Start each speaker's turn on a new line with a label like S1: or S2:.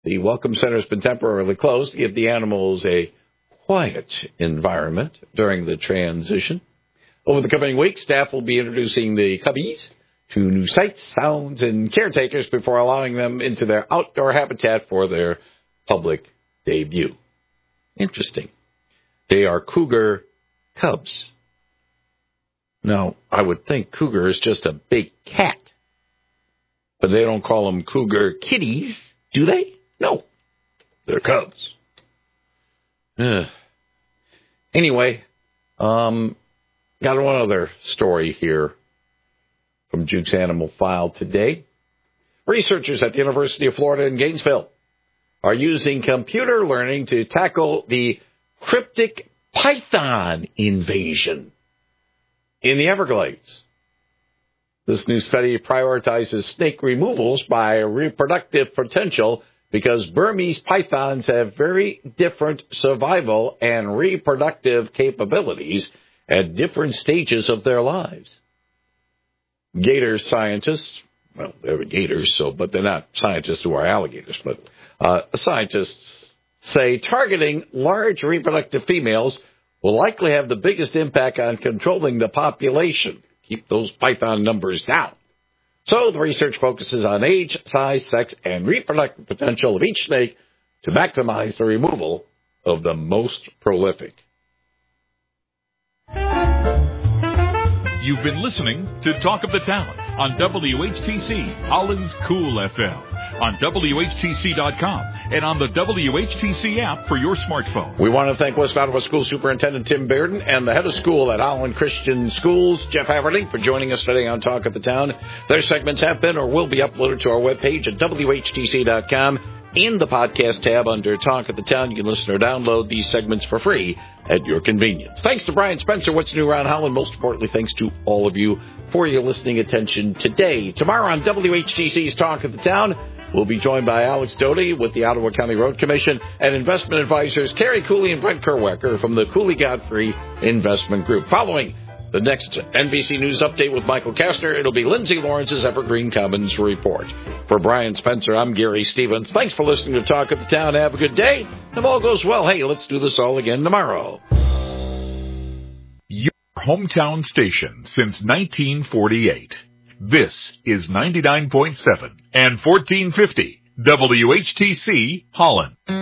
S1: The Welcome Center has been temporarily closed to give the animals a quiet environment during the transition. Over the coming weeks, staff will be introducing the cubbies to new sights, sounds, and caretakers before allowing them into their outdoor habitat for their public debut. Interesting. They are cougar cubs. Now, I would think cougar is just a big cat. But they don't call them cougar kitties, do they? No. They're cubs. Anyway, got one other story here from Duke's Animal File today. Researchers at the University of Florida in Gainesville are using computer learning to tackle the cryptic python invasion in the Everglades. This new study prioritizes snake removals by reproductive potential because Burmese pythons have very different survival and reproductive capabilities at different stages of their lives. Gator scientists, well, they're gators, but they're not scientists who are alligators, but scientists say targeting large reproductive females will likely have the biggest impact on controlling the population. Keep those python numbers down. So the research focuses on age, size, sex, and reproductive potential of each snake to maximize the removal of the most prolific.
S2: You've been listening to Talk of the Town on WHTC, Holland's Cool FM, on WHTC.com, and on the WHTC app for your smartphone.
S1: We want to thank West Ottawa School Superintendent Tim Bearden and the head of school at Holland Christian Schools, Jeff Haverty, for joining us today on Talk of the Town. Their segments have been or will be uploaded to our webpage at WHTC.com. In the podcast tab under Talk of the Town, you can listen or download these segments for free at your convenience. Thanks to Brian Spencer, What's New Around Holland. Most importantly, thanks to all of you for your listening attention today. Tomorrow on WHTC's Talk of the Town, we'll be joined by Alex Doty with the Ottawa County Road Commission and investment advisors Carrie Cooley and Brent Kerwecker from the Cooley Godfrey Investment Group. Following the next NBC News Update with Michael Kastner, it'll be Lindsay Lawrence's Evergreen Commons Report. For Brian Spencer, I'm Gary Stevens. Thanks for listening to Talk of the Town. Have a good day. If all goes well, hey, let's do this all again tomorrow.
S2: Your hometown station since 1948. This is 99.7 and 1450 WHTC Holland.